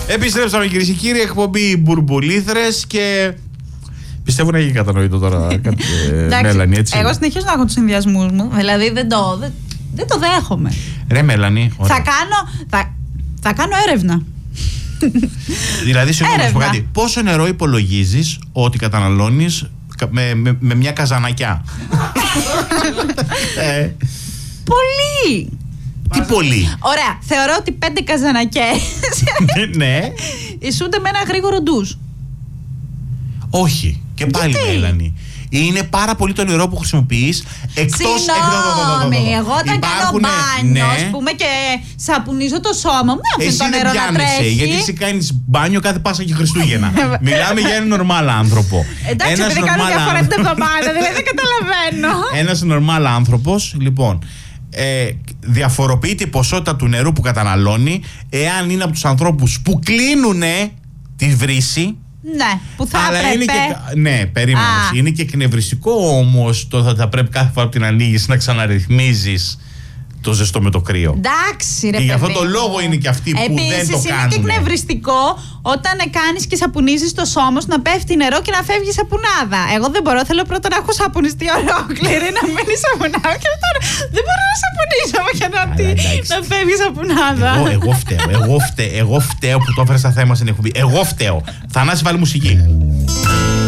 Επιστρέψαμε, κυρίες και κύριοι, εκπομπή Μπουρμπουλήθρες και πιστεύω να έχει κατανοητό τώρα. Μέλανη, έτσι. Εγώ συνεχίζω να έχω τους συνδυασμούς μου. Δηλαδή δεν το δέχομαι. Ρε Μέλανη, θα κάνω έρευνα. Δηλαδή, συγγνώμη να σου πω κάτι. Πόσο νερό υπολογίζεις ότι καταναλώνεις με μια καζανακιά? Πολύ. Τι πολύ? Ωραία, θεωρώ ότι 5 καζανακές Ναι. ισούνται με ένα γρήγορο ντους. Όχι. Και πάλι, Μέλανη. Είναι πάρα πολύ το νερό που χρησιμοποιείς. Συγγνώμη, εγώ όταν κάνω μπάνιο, ας πούμε, και σαπουνίζω το σώμα μου, δεν αφήνω το νερό να τρέχει. Γιατί εσύ κάνεις μπάνιο κάθε Πάσχα και Χριστούγεννα. Μιλάμε για έναν νορμάλ άνθρωπο. Εντάξει, επειδή κάνω μια φορά την εβδομάδα, δηλαδή δεν καταλαβαίνω. Ένας νορμάλ άνθρωπος, λοιπόν, διαφοροποιεί την ποσότητα του νερού που καταναλώνει εάν είναι από τους ανθρώπους που κλείνουνε τη βρύση. Ναι, που θα αλλά έπρεπε. Είναι και, ναι, περίμενε. Είναι και εκνευριστικό όμως το θα πρέπει κάθε φορά που την ανοίγεις να ξαναρυθμίζεις το ζεστό με το κρύο. Εντάξει, ρε παιδί. Και γι' αυτό το λόγο είναι και αυτοί που δεν το κάνουν. Επίσης είναι και εκνευριστικό όταν κάνεις και σαπουνίζεις το σώμα σου να πέφτει νερό και να φεύγει σαπουνάδα. Εγώ δεν μπορώ, θέλω πρώτα να έχω σαπουνιστεί ολόκληρη, να μείνει σαπουνάδα και μετά δεν μπορώ να σαπουνίσω για να φεύγει σαπουνάδα. Εγώ φταίω που το έφερα στα θέματα στην εκπομπή. Εγώ φταίω. Θανάση, βάλει μουσική.